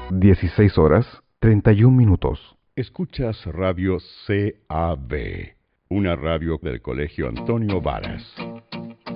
16 horas 31 minutos. Escuchas Radio CAB, una radio del Colegio Antonio Varas.